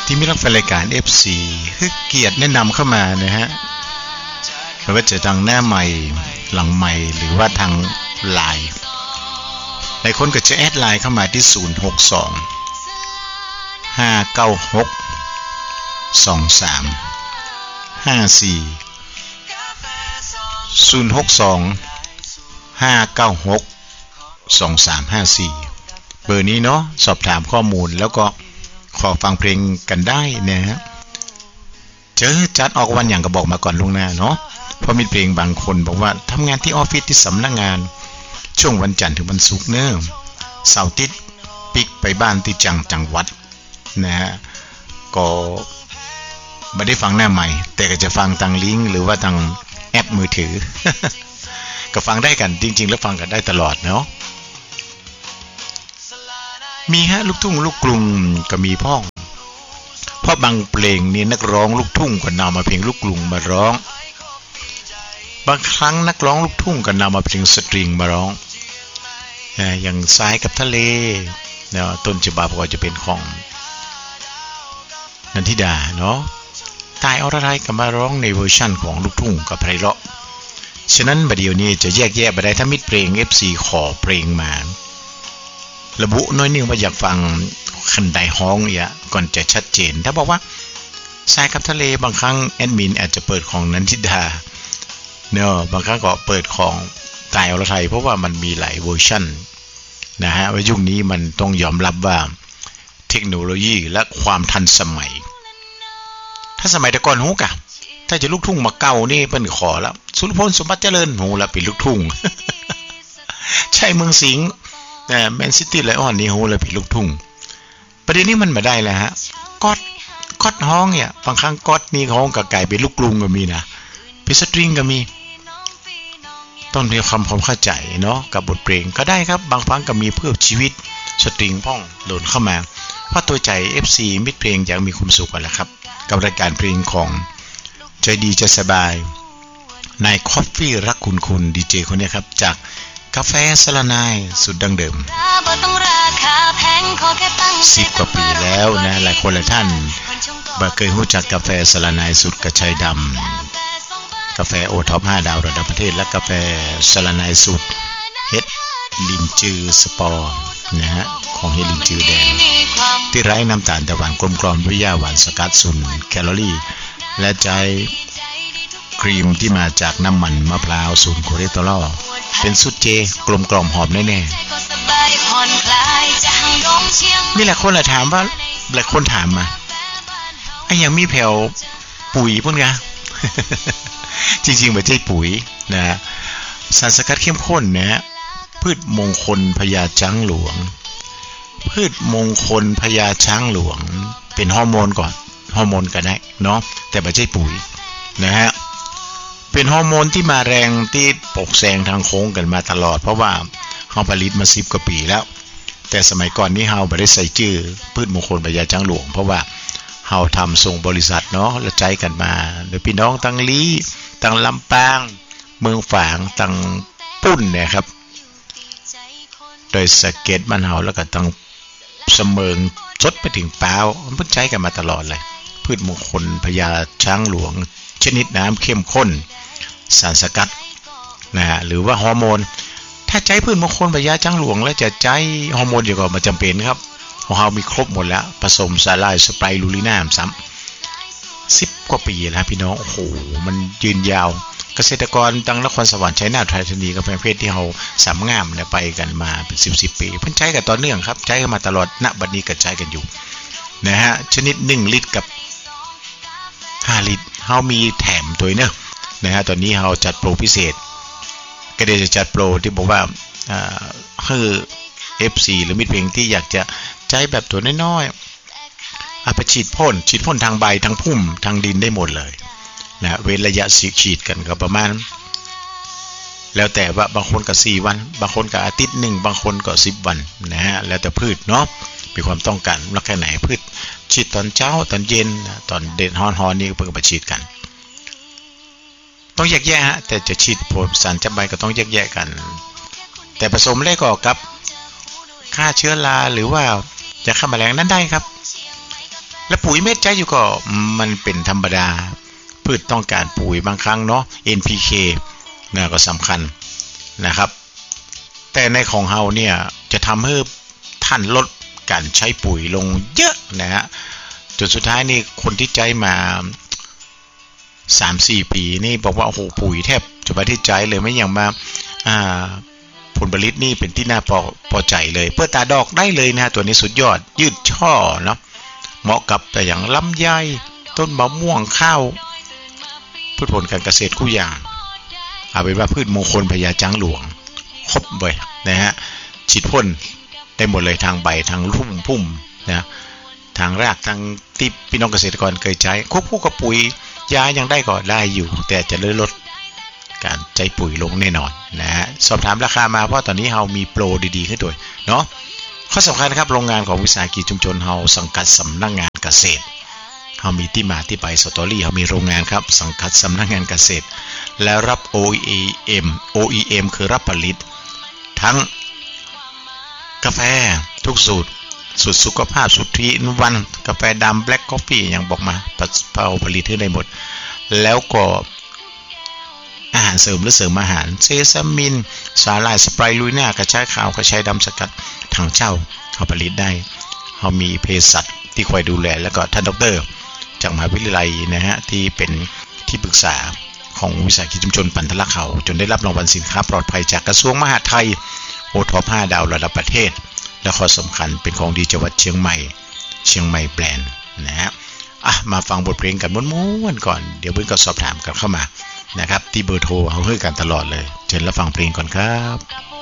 ที่มีรับฟังรายการ FC คือเกียรติแนะนำเข้ามานะฮะไม่ว่าจะทางหน้าใหม่หลังใหม่หรือว่าทางไลน์หลายคนก็จะแอดไลน์เข้ามาที่062-596-2354 เบอร์นี้เนาะสอบถามข้อมูลแล้วก็ขอฟังเพลงกันได้นะฮะเจอจัดออกวันอย่างก็บอกมาก่อนล่วงหน้าเนาะเพราะมีเพลงบางคนบอกว่าทำงานที่ออฟฟิศที่สำนักงานช่วงวันจันทร์ถึงวันศุกร์เนอะเสาร์อาทิตย์ปิกไปบ้านที่จังหวัดนะฮะก็ไม่ได้ฟังหน้าใหม่แต่ก็จะฟังทางลิงก์หรือว่าทางแอปมือถือ ก็ฟังได้กันจริงๆแล้วฟังกันได้ตลอดเนาะมีฮะลูกทุ่งลูกกรุงก็มีพ่องเพราะบางเพลงนี่นักร้องลูกทุ่งก็นำมาเพลงลูกกรุงมาร้องบางครั้งนักร้องลูกทุ่งก็นำมาเพลงสตริงมาร้องอย่างทรายกับทะเลเนาะต้นฉบับก็จะเป็นของนันทิดาเนาะตายอรไทยก็มาร้องในเวอร์ชั่นของลูกทุ่งกับไพเราะฉะนั้นบัดเดี๋ยวนี้จะแยกแยะไปได้ถ้ามิตรเพลง FC ขอเพลงมาระบุน้อยนึงว่าอยากฟังคันใดฮ้องอย่าก่อนจะชัดเจนถ้าบอกว่าทรายกับทะเลบางครั้งแอดมินอาจจะเปิดของนันทิดาเนาะบางครั้งก็เปิดของตายอรไทยเพราะว่ามันมีหลายเวอร์ชั่นนะฮะว่ายุคนี้มันต้องยอมรับว่าเทคโนโลยีและความทันสมัยถ้าสมัยแต่ก่อนฮู้กะถ้าจะลูกทุ่งมาเก่านี่เพิ่นขอแล้วสุรพลสมบัติเจริญฮู้แล้วเป็นลูกทุ่ง ใช่เมืองสิงห์แมนซิตี้ไลออนนี่ฮู้แล้วเป็นลูกทุ่งประเด็นนี้มันมาได้แล้วฮะก๊อดฮ้องเนี่ยบางครั้งก๊อดนี่ฮ้องก็กลายเป็นลูกกรุงก็มีนะเป็นสตริงก็มีต้องมีความเข้าใจเนาะกับบทเพลงก็ได้ครับบางครั้งก็มีเพื่อชีวิตสตริงพ่องหล่นเข้ามาเพราะตัวใจ FC มิตรเพลงอยากมีความสุขกันแหละครับกับรายการเพลงของใจดีจะสบายนายคอฟฟี่รักคุณดีเจคนนี้ครับจากกาแฟสลานายสุดดังเดิม10 กว่าปีแล้วนะหลายคนหลายท่านบ่เคยรู้จักกาแฟสลานายสุดกระชายดำกาแฟโอท็อป5 ดาวระดับประเทศและกาแฟสลานายสุดเฮ็ดลินจือสปอร์นะฮะของเฮ็ดลินจือแดงที่ไร้น้ำตาลแต่หวานกลมกล่อมด้วยหญ้าหวานสกัด0แคลอรี่และใจครีมที่มาจากน้ำมันมะพร้าว0คอเลสเตอรอลเป็นสูตรเจกลมกล่อมหอมแน่ๆมีหลายคนถามว่าหลายคนถามมาไอ้ยังมีแผ่วปุ๋ยพุ่นกะ จริงๆไม่ใช่ปุ๋ยนะสารสกัดเข้มข้นนะพืชมงคลพญาช้างหลวงพืชมงคลพญาช้างหลวงเป็นฮอร์โมนก่อนฮอร์โมนก็ได้เนาะแต่ไม่ใช่ปุ๋ยนะฮะเป็นฮอร์โมนที่มาแรงที่ปกแซงทางโค้งกันมาตลอดเพราะว่าเฮาผลิตมา10 กว่าปีแล้วแต่สมัยก่อนนี้เฮาไม่ได้ใส่ชื่อพืชมงคลพญาช้างหลวงเพราะว่าเฮาทำส่งบริษัทเนาะแล้วใจกันมาโดยพี่น้องตั้งลีตั้งลำปางเมืองฝางตั้งปุ้นเนี่ยครับโดยสเก็ตบ้านเฮาแล้วก็ตั้งเสมิงจดไปถึงเปล่ามันใช้กันมาตลอดเลยพืชมงคลพญาช้างหลวงชนิดน้ำเข้มข้นสารสกัดนะฮะหรือว่าฮอร์โมนถ้าใช้พืชมงคลพญาช้างหลวงแล้วจะใช้ฮอร์โมนอยู่ก็ไม่จำเป็นครับของเรามีครบหมดแล้วผสมสาลายสไปรูลิน่าซ้ำ10 กว่าปีแล้วพี่น้องโอ้โหมันยืนยาวเกษตรกรตั้งนครสวรรค์ชัยนาทไทยธานีกับประเภทที่เราสามงามเนี่ยไปกันมาเป็น10 ปีเพิ่นใช้กันต่อเนื่องครับใช้กันมาตลอดณบัดนี้ก็ใช้กันอยู่นะฮะชนิด1 ลิตรกับ5 ลิตรเฮามีแถมตัวเนอะนะฮะตอนนี้เฮาจัดโปรพิเศษก็เดี๋ยวจะจัดโปรที่บอกว่าคือ FC หรือมิตรเพลงที่อยากจะใช้แบบตัวน้อยๆเอาไปฉีดพ่นทางใบทางพุ่มทางดินได้หมดเลยนะเว้นระยะฉีดกันก็ประมาณแล้วแต่ว่าบางคนก็4 วันบางคนก็อาทิตย์นึงบางคนก็10 วันนะฮะแล้วแต่พืชเนาะมีความต้องการแล้วแค่ไหนพืชฉีดตอนเช้าตอนเย็นตอนเด่นฮ้อนๆนี่เพิ่งมาฉีดกันต้องแยกแยะฮะแต่จะฉีดผลสารจับใบก็ต้องแยกแยะกันแต่ผสมแล้วก็กับฆ่าเชื้อราหรือว่ายาฆ่าแมลงนั้นได้ครับและปุ๋ยเม็ดใจอยู่ก็มันเป็นธรรมดาพืชต้องการปุ๋ยบางครั้งเนาะ NPK นะก็สำคัญนะครับแต่ในของเฮาเนี่ยจะทำให้ท่านลดการใช้ปุ๋ยลงเยอะนะฮะจนสุดท้ายนี่คนที่ใจมา 3-4 ปีนี่บอกว่าโอ้โหปุ๋ยแทบจะไม่ได้ใจเลยไม่อย่างมาผลผลิตนี่เป็นที่น่าพอใจเลยเพื่อตาดอกได้เลยนะตัวนี้สุดยอดยืดช่อเนาะเหมาะกับแต่อย่างลำไยต้นมะม่วงข้าวพืชผลการเกษตรคู่อย่างเอาเป็นว่าพืชมงคลพญาจังหลวงครบเลยนะฮะฉีดพ่นได้หมดเลยทางใบทางพุ่มนะทางรากทางที่พี่น้องเกษตรกรเคยใช้ควบคู่กับปุ๋ยยายังได้ก็ได้อยู่แต่จะลดการใช้ปุ๋ยลงแน่นอนนะฮะสอบถามราคามาเพราะตอนนี้เรามีโปรดีๆขึ้นด้วยเนาะข้อสำคัญครับโรงงานของวิสาหกิจชุมชนเราสังกัดสำนักงานเกษตรเรามีที่มาที่ไปสตอรี่เรามีโรงงานครับสังกัดสำนักงานเกษตรแล้วรับ OEM คือรับผลิตทั้งกาแฟทุกสูตรสุขภาพสุดที่วันกาแฟดำแบล็คคอฟฟี่อย่างบอกมาเอาผลิตให้ได้หมดแล้วก็อาหารเสริมหรือเสริมอาหารเซซามินสาหร่ายสไปรูน่ากระชายขาวกระชายดำสกัดถังเช่าเขาผลิตได้เขามีเภสัชที่คอยดูแลแล้วก็ท่านดร.จากมหาวิทยาลัยนะฮะที่เป็นที่ปรึกษาของวิสาหกิจชุมชนปันทละเขาจนได้รับรางวัลสินค้าปลอดภัยจากกระทรวงมหาดไทยโอท็อป5ดาวระดับประเทศและข้อสำคัญเป็นของดีจังหวัดเชียงใหม่แบรนด์นะฮะมาฟังบทเพลงกันม้วนๆก่อนเดี๋ยวเพื่อนก็สอบถามกันเข้ามานะครับที่เบอร์โทรเอาให้กันตลอดเลยเชิญรับฟังเพลงก่อนครับ